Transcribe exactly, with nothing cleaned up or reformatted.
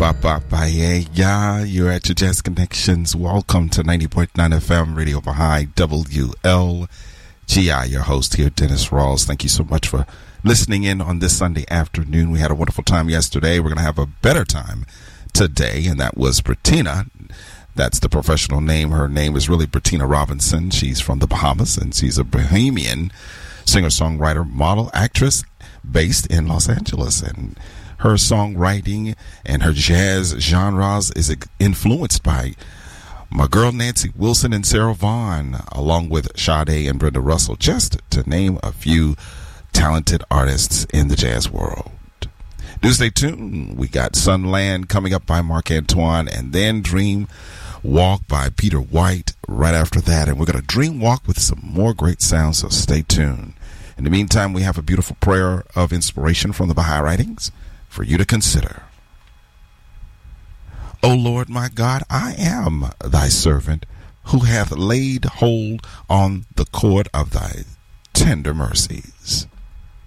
ba ba ba yeah yeah. You're at your Jazz Connections. Welcome to ninety point nine F M Radio Baha'i W L G I. Your host here, Dennis Rawls. Thank you so much for listening in on this Sunday afternoon. We had a wonderful time yesterday. We're going to have a better time today, and that was Bertina. That's the professional name. Her name is really Bertina Robinson. She's from the Bahamas, and she's a Bahamian singer-songwriter, model, actress based in Los Angeles. And her songwriting and her jazz genres is influenced by my girl Nancy Wilson and Sarah Vaughan, along with Sade and Brenda Russell, just to name a few talented artists in the jazz world. Do stay tuned. We got Sunland coming up by Mark Antoine, and then Dream Walk by Peter White right after that. And we're going to dream walk with some more great sounds, so stay tuned. In the meantime, we have a beautiful prayer of inspiration from the Baha'i Writings for you to consider. O Lord my God, I am thy servant, who hath laid hold on the cord of thy tender mercies.